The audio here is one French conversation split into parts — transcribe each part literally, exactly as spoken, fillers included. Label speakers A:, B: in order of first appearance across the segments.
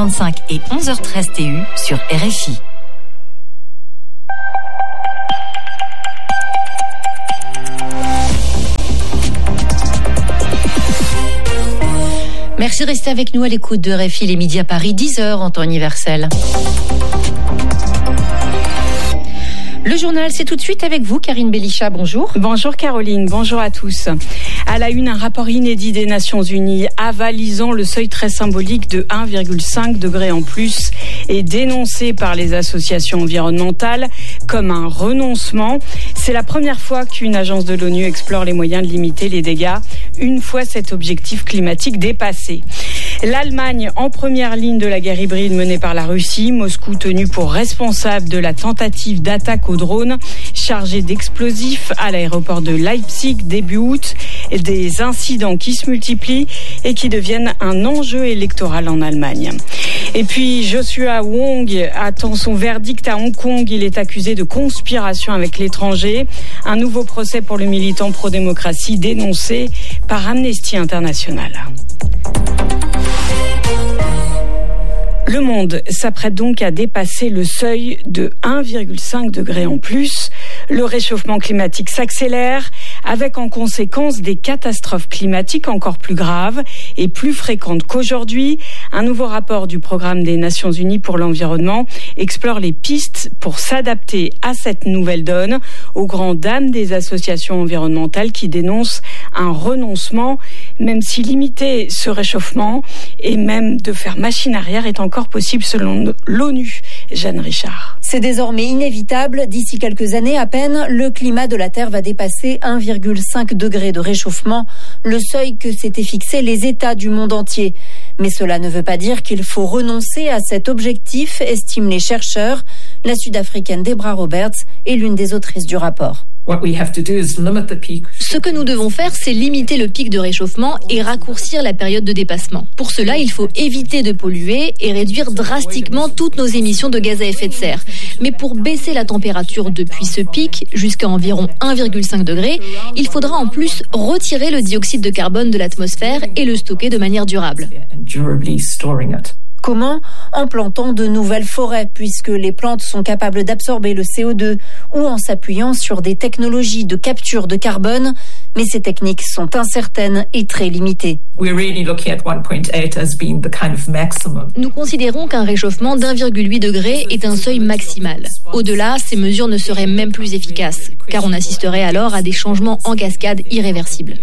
A: cinquante-cinq et onze heures treize T U sur R F I.
B: Merci de rester avec nous à l'écoute de R F I, les midis à Paris, dix heures en temps universel. Le journal, c'est tout de suite avec vous, Karine Belichat. Bonjour.
C: Bonjour Caroline, bonjour à tous. À la une, un rapport inédit des Nations Unies avalisant le seuil très symbolique de un virgule cinq degré en plus et dénoncé par les associations environnementales comme un renoncement. C'est la première fois qu'une agence de l'ONU explore les moyens de limiter les dégâts une fois cet objectif climatique dépassé. L'Allemagne en première ligne de la guerre hybride menée par la Russie, Moscou tenu pour responsable de la tentative d'attaque au drone chargé d'explosifs à l'aéroport de Leipzig début août, des incidents qui se multiplient et qui deviennent un enjeu électoral en Allemagne. Et puis Joshua Wong attend son verdict à Hong Kong. Il est accusé de conspiration avec l'étranger. Un nouveau procès pour le militant pro-démocratie dénoncé par Amnesty International. Le monde s'apprête donc à dépasser le seuil de un virgule cinq degré en plus. Le réchauffement climatique s'accélère avec en conséquence des catastrophes climatiques encore plus graves et plus fréquentes qu'aujourd'hui. Un nouveau rapport du Programme des Nations Unies pour l'environnement explore les pistes pour s'adapter à cette nouvelle donne, aux grandes dames des associations environnementales qui dénoncent un renoncement, même si limiter ce réchauffement et même de faire machine arrière est encore possible selon l'ONU. Jeanne Richard.
D: C'est désormais inévitable. D'ici quelques années à peine, le climat de la Terre va dépasser un virgule cinq degré de réchauffement, le seuil que s'étaient fixé les États du monde entier. Mais cela ne veut pas dire qu'il faut renoncer à cet objectif, estiment les chercheurs. La Sud-Africaine Deborah Roberts est l'une des autrices du rapport.
E: Ce que nous devons faire, c'est limiter le pic de réchauffement et raccourcir la période de dépassement. Pour cela, il faut éviter de polluer et réduire drastiquement toutes nos émissions de gaz à effet de serre. Mais pour baisser la température depuis ce pic, jusqu'à environ un virgule cinq degré, il faudra en plus retirer le dioxyde de carbone de l'atmosphère et le stocker de manière durable.
D: Comment ? En plantant de nouvelles forêts, puisque les plantes sont capables d'absorber le C O deux, ou en s'appuyant sur des technologies de capture de carbone, mais ces techniques sont incertaines et très limitées.
E: Nous considérons qu'un réchauffement d'un virgule huit degré est un seuil maximal. Au-delà, ces mesures ne seraient même plus efficaces, car on assisterait alors à des changements en cascade irréversibles.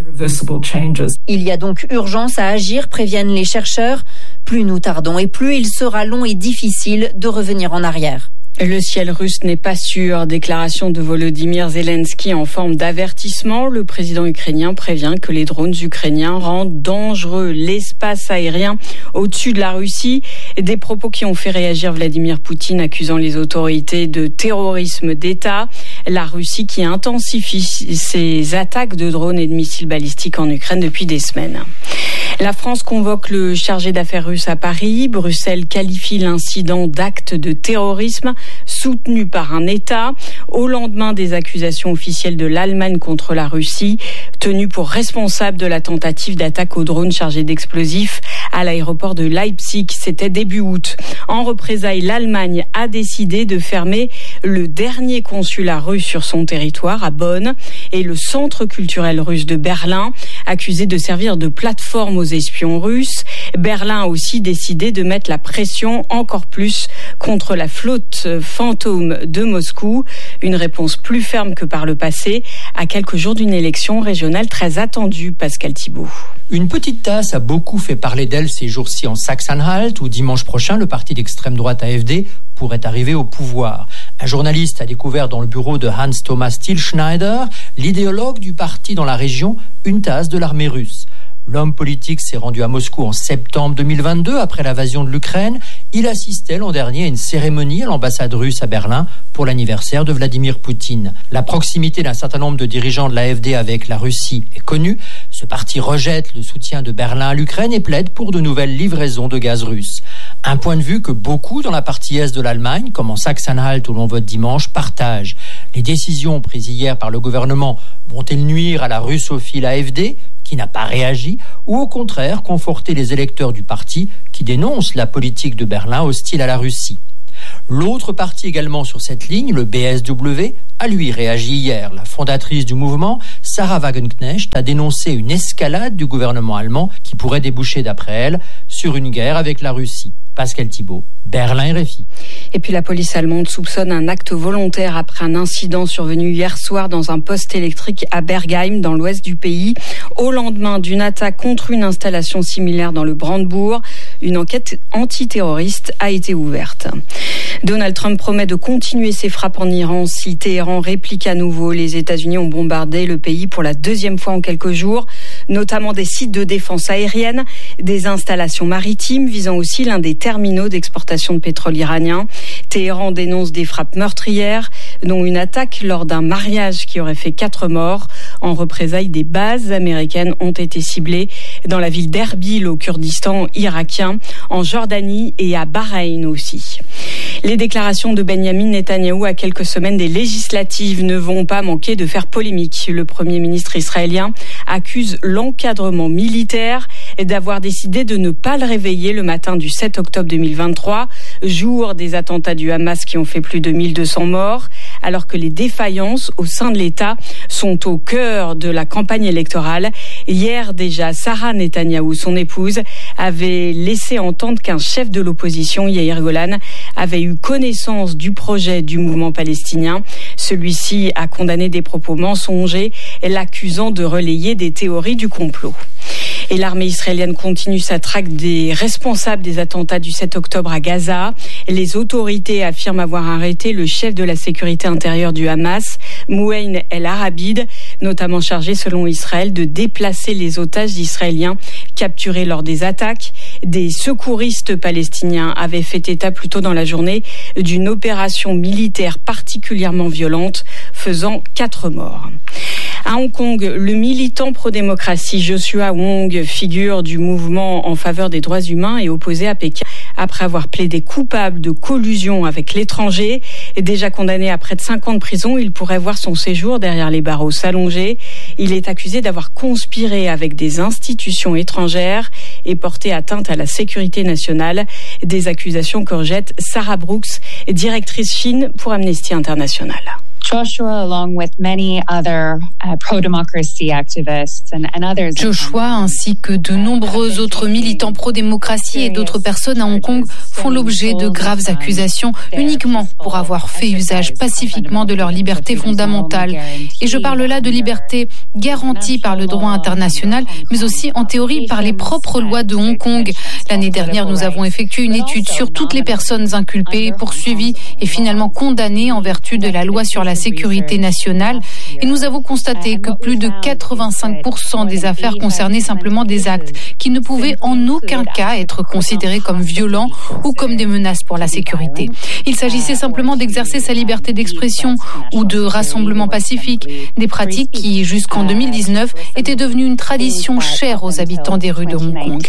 D: Il y a donc urgence à agir, préviennent les chercheurs. Plus nous tardons et plus il sera long et difficile de revenir en arrière.
C: Le ciel russe n'est pas sûr. Déclaration de Volodymyr Zelensky en forme d'avertissement. Le président ukrainien prévient que les drones ukrainiens rendent dangereux l'espace aérien au-dessus de la Russie. Des propos qui ont fait réagir Vladimir Poutine, accusant les autorités de terrorisme d'État. La Russie qui intensifie ses attaques de drones et de missiles balistiques en Ukraine depuis des semaines. La France convoque le chargé d'affaires russe à Paris. Bruxelles qualifie l'incident d'acte de terrorisme soutenu par un État au lendemain des accusations officielles de l'Allemagne contre la Russie, tenue pour responsable de la tentative d'attaque au drone chargé d'explosifs à l'aéroport de Leipzig. C'était début août. En représailles, l'Allemagne a décidé de fermer le dernier consulat russe sur son territoire à Bonn et le centre culturel russe de Berlin, accusé de servir de plateforme aux espions russes. Berlin a aussi décidé de mettre la pression encore plus contre la flotte fantôme de Moscou. Une réponse plus ferme que par le passé, à quelques jours d'une élection régionale très attendue, Pascal Thibault.
F: Une petite tasse a beaucoup fait parler d'elle ces jours-ci en Saxe-Anhalt, où dimanche prochain, le parti d'extrême droite A F D pourrait arriver au pouvoir. Un journaliste a découvert dans le bureau de Hans-Thomas Tilschneider, l'idéologue du parti dans la région, une tasse de l'armée russe. L'homme politique s'est rendu à Moscou en septembre deux mille vingt-deux, après l'invasion de l'Ukraine. Il assistait l'an dernier à une cérémonie à l'ambassade russe à Berlin pour l'anniversaire de Vladimir Poutine. La proximité d'un certain nombre de dirigeants de l'A F D avec la Russie est connue. Ce parti rejette le soutien de Berlin à l'Ukraine et plaide pour de nouvelles livraisons de gaz russe. Un point de vue que beaucoup dans la partie est de l'Allemagne, comme en Saxe-Anhalt où l'on vote dimanche, partagent. Les décisions prises hier par le gouvernement vont-elles nuire à la russophile A F D ? qui n'a pas réagi, ou au contraire conforter les électeurs du parti qui dénoncent la politique de Berlin hostile à la Russie. L'autre parti également sur cette ligne, le B S W, a lui réagi hier. La fondatrice du mouvement, Sarah Wagenknecht, a dénoncé une escalade du gouvernement allemand qui pourrait déboucher, d'après elle, sur une guerre avec la Russie. Pascal Thibault, Berlin R F I.
C: Et puis la police allemande soupçonne un acte volontaire après un incident survenu hier soir dans un poste électrique à Bergheim, dans l'ouest du pays, au lendemain d'une attaque contre une installation similaire dans le Brandebourg. Une enquête antiterroriste a été ouverte. Donald Trump promet de continuer ses frappes en Iran si Téhéran réplique à nouveau. Les États-Unis ont bombardé le pays pour la deuxième fois en quelques jours, notamment des sites de défense aérienne, des installations maritimes visant aussi l'un des terminaux d'exportation de pétrole iranien. Téhéran dénonce des frappes meurtrières, dont une attaque lors d'un mariage qui aurait fait quatre morts. En représailles, des bases américaines ont été ciblées dans la ville d'Erbil au Kurdistan irakien, en Jordanie et à Bahreïn aussi. Les déclarations de Benyamin Netanyahou à quelques semaines des législatives ne vont pas manquer de faire polémique. Le Premier ministre israélien accuse l'encadrement militaire d'avoir décidé de ne pas le réveiller le matin du sept octobre deux mille vingt-trois, jour des attentats du Hamas qui ont fait plus de mille deux cents morts, alors que les défaillances au sein de l'État sont au cœur de la campagne électorale. Hier déjà, Sarah Netanyahou, son épouse, avait laissé entendre qu'un chef de l'opposition, Yair Golan, avait eu connaissance du projet du mouvement palestinien. Celui-ci a condamné des propos mensongers, l'accusant de relayer des théories du complot. Et l'armée israélienne continue sa traque des responsables des attentats du sept octobre à Gaza. Les autorités affirment avoir arrêté le chef de la sécurité intérieure du Hamas, Mouaïn El Arabid, notamment chargé, selon Israël, de déplacer les otages israéliens capturés lors des attaques. Des secouristes palestiniens avaient fait état plus tôt dans la journée d'une opération militaire particulièrement violente, faisant quatre morts. À Hong Kong, le militant pro-démocratie Joshua Wong, figure du mouvement en faveur des droits humains, est opposé à Pékin après avoir plaidé coupable de collusion avec l'étranger. Déjà condamné à près de cinq ans de prison, il pourrait voir son séjour derrière les barreaux s'allonger. Il est accusé d'avoir conspiré avec des institutions étrangères et porté atteinte à la sécurité nationale. Des accusations que rejette Sarah Brooks, directrice Chine pour Amnesty International.
G: Joshua, along with many other uh, pro-democracy activists and, and others.
H: Joshua, ainsi que de nombreux autres militants pro-démocratie et d'autres personnes à Hong Kong, font l'objet de graves accusations uniquement pour avoir fait usage pacifiquement de leur liberté fondamentale. Et je parle là de liberté garantie par le droit international, mais aussi en théorie par les propres lois de Hong Kong. L'année dernière, nous avons effectué une étude sur toutes les personnes inculpées, poursuivies et finalement condamnées en vertu de la loi sur la sécurité nationale, et nous avons constaté que plus de quatre-vingt-cinq pour cent des affaires concernaient simplement des actes qui ne pouvaient en aucun cas être considérés comme violents ou comme des menaces pour la sécurité. Il s'agissait simplement d'exercer sa liberté d'expression ou de rassemblement pacifique, des pratiques qui, jusqu'en deux mille dix-neuf, étaient devenues une tradition chère aux habitants des rues de Hong Kong.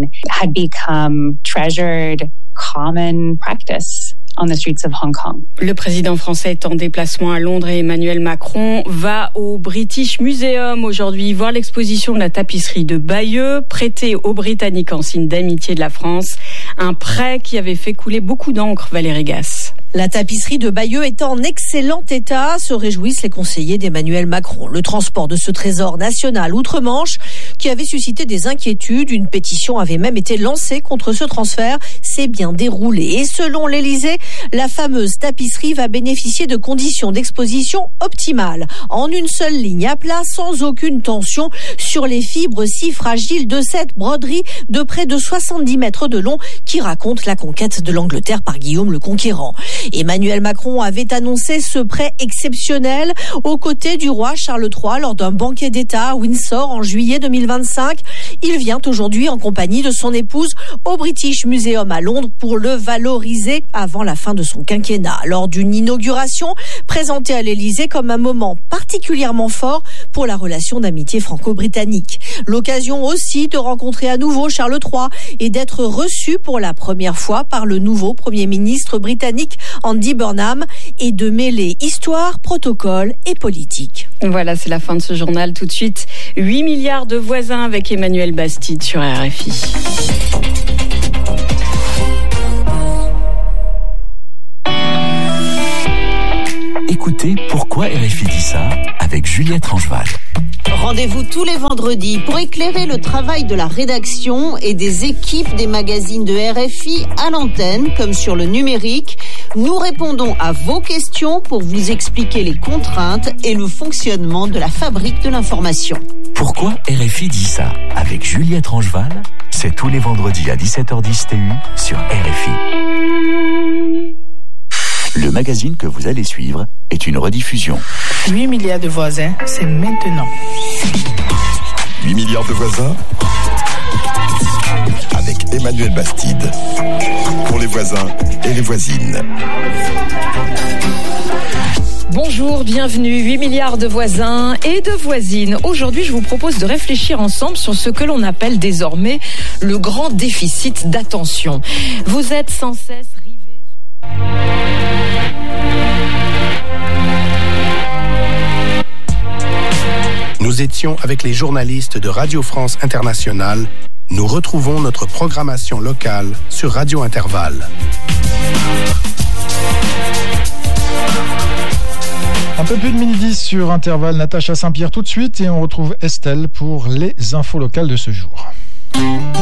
G: On the streets of Hong Kong.
C: Le président français est en déplacement à Londres et Emmanuel Macron va au British Museum aujourd'hui voir l'exposition de la tapisserie de Bayeux, prêtée aux Britanniques en signe d'amitié de la France. Un prêt qui avait fait couler beaucoup d'encre, Valérie Gasse.
I: La tapisserie de Bayeux est en excellent état, se réjouissent les conseillers d'Emmanuel Macron. Le transport de ce trésor national outre-Manche, qui avait suscité des inquiétudes, une pétition avait même été lancée contre ce transfert, s'est bien déroulé. Et selon l'Élysée, la fameuse tapisserie va bénéficier de conditions d'exposition optimales, en une seule ligne à plat, sans aucune tension sur les fibres si fragiles de cette broderie de près de soixante-dix mètres de long qui raconte la conquête de l'Angleterre par Guillaume le Conquérant. Emmanuel Macron avait annoncé ce prêt exceptionnel aux côtés du roi Charles trois lors d'un banquet d'État à Windsor en juillet deux mille vingt-cinq. Il vient aujourd'hui en compagnie de son épouse au British Museum à Londres pour le valoriser avant la fin de son quinquennat. Lors d'une inauguration présentée à l'Élysée comme un moment particulièrement fort pour la relation d'amitié franco-britannique. L'occasion aussi de rencontrer à nouveau Charles trois et d'être reçu pour la première fois par le nouveau Premier ministre britannique Andy Burnham, et de mêler histoire, protocole et politique.
C: Voilà, c'est la fin de ce journal. Tout de suite, huit milliards de voisins avec Emmanuel Bastide sur R F I.
J: Écoutez Pourquoi R F I dit ça avec Juliette Rangeval.
K: Rendez-vous tous les vendredis pour éclairer le travail de la rédaction et des équipes des magazines de R F I à l'antenne comme sur le numérique. Nous répondons à vos questions pour vous expliquer les contraintes et le fonctionnement de la fabrique de l'information.
J: Pourquoi R F I dit ça avec Juliette Rangeval, c'est tous les vendredis à dix-sept heures dix T U sur R F I. Le magazine que vous allez suivre est une rediffusion.
L: huit milliards de voisins, c'est maintenant.
M: huit milliards de voisins avec Emmanuel Bastide. Pour les voisins et les voisines.
B: Bonjour, bienvenue, huit milliards de voisins et de voisines. Aujourd'hui, je vous propose de réfléchir ensemble sur ce que l'on appelle désormais le grand déficit d'attention. Vous êtes sans cesse rivés.
N: Nous étions avec les journalistes de Radio France Internationale. Nous retrouvons notre programmation locale sur Radio Intervalle.
O: Un peu plus de midi sur Intervalle, Natacha Saint-Pierre tout de suite et on retrouve Estelle pour les infos locales de ce jour.